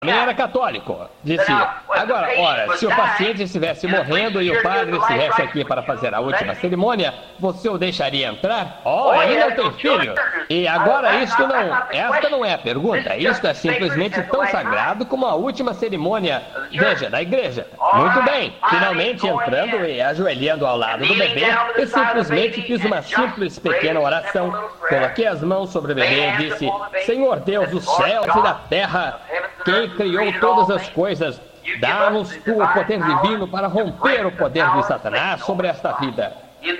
também era católico. Disse, agora, ora, se o paciente estivesse morrendo e o padre estivesse aqui para fazer a última cerimônia, você o deixaria entrar? Oh, ele não tem filho. E agora esta não é a pergunta. Isto é simplesmente tão sagrado como a última cerimônia, veja, da igreja. Muito bem, finalmente entrando e ajoelhando ao lado do bebê, eu simplesmente fiz uma simples pequena oração. Coloquei as mãos sobre o bebê e disse, Senhor Deus dos céus e da terra, quem criou todas as coisas, dá-nos o poder divino para romper o poder de Satanás sobre esta vida.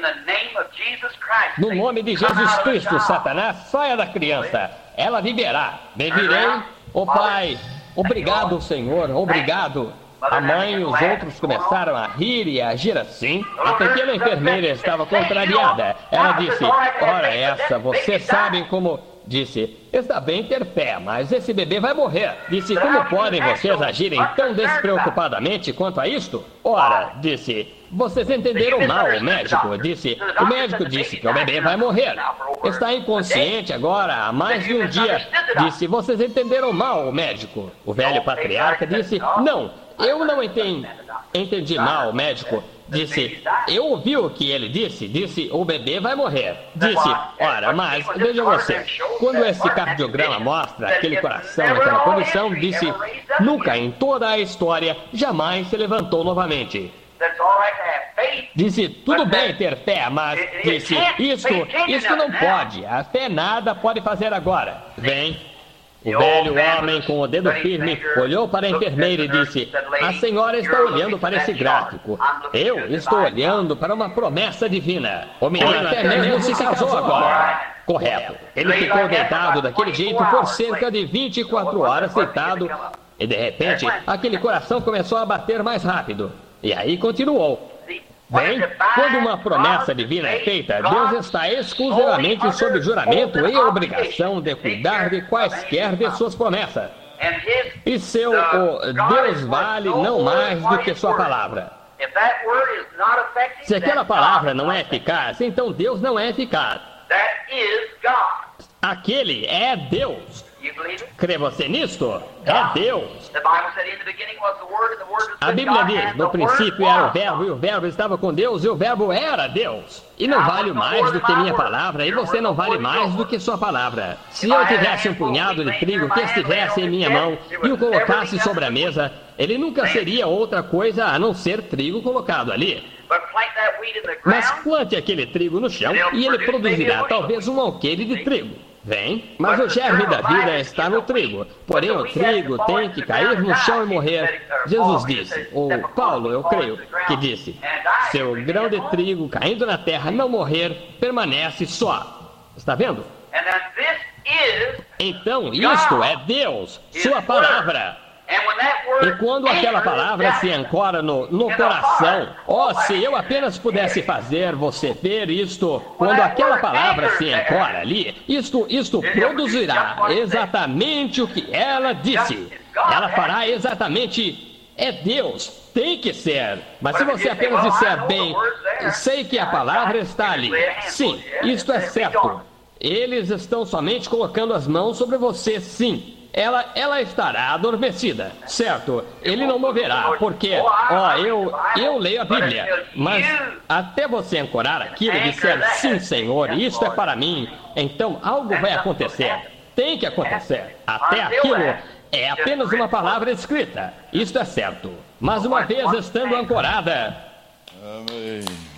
No nome de Jesus Cristo, Satanás, saia da criança. Ela viverá. Beberei, ó Pai. Obrigado, Senhor, obrigado. A mãe e os outros começaram a rir e a agir assim. A pequena enfermeira estava contrariada. Ela disse, ora essa, vocês sabem como... Disse, está bem ter fé, mas esse bebê vai morrer. Disse, como podem vocês agirem tão despreocupadamente quanto a isto? Ora, disse, vocês entenderam mal o médico. Disse, o médico disse que o bebê vai morrer. Está inconsciente agora há mais de um dia. Disse, vocês entenderam mal o médico. O velho patriarca disse, não, eu não entendi mal o médico. Disse, eu ouvi o que ele disse. Disse, o bebê vai morrer. Disse, ora, mas, veja você, quando esse cardiograma mostra aquele coração naquela condição, disse, nunca em toda a história, jamais se levantou novamente. Disse, tudo bem ter fé, mas, disse, isto não pode. A fé nada pode fazer agora. Vem. O velho homem com o dedo firme olhou para a enfermeira e disse, a senhora está olhando para esse gráfico. Eu estou olhando para uma promessa divina. O menino até mesmo se casou agora. Correto. Ele ficou deitado daquele jeito por cerca de 24 horas deitado. E de repente, aquele coração começou a bater mais rápido. E aí continuou. Bem, quando uma promessa divina é feita, Deus está exclusivamente sob juramento e obrigação de cuidar de quaisquer de suas promessas. E Deus vale não mais do que sua palavra. Se aquela palavra não é eficaz, então Deus não é eficaz. Aquele é Deus. Crê você nisto? É Deus. A Bíblia diz, no princípio era o verbo, e o verbo estava com Deus, e o verbo era Deus. E não vale mais do que minha palavra, e você não vale mais do que sua palavra. Se eu tivesse um punhado de trigo que estivesse em minha mão, e o colocasse sobre a mesa, ele nunca seria outra coisa a não ser trigo colocado ali. Mas plante aquele trigo no chão, e ele produzirá talvez um alqueire de trigo. Vem, mas o germe da vida está no trigo. Porém, o trigo tem que cair no chão e morrer. Jesus disse, ou Paulo, eu creio, que disse, se o grão de trigo caindo na terra não morrer, permanece só. Está vendo? Então, isto é Deus, sua palavra. E quando aquela palavra se ancora no coração, se eu apenas pudesse fazer você ver isto, quando aquela palavra se ancora ali, isto produzirá exatamente o que ela disse. Ela fará exatamente, é Deus, tem que ser. Mas se você apenas disser bem, sei que a palavra está ali. Sim, isto é certo. Eles estão somente colocando as mãos sobre você, sim. Ela estará adormecida, certo? Ele não moverá, porque, eu leio a Bíblia, mas até você ancorar aquilo e disser, sim, Senhor, isto é para mim, então algo vai acontecer. Tem que acontecer. Até aquilo é apenas uma palavra escrita. Isto é certo. Mas uma vez estando ancorada... Amém.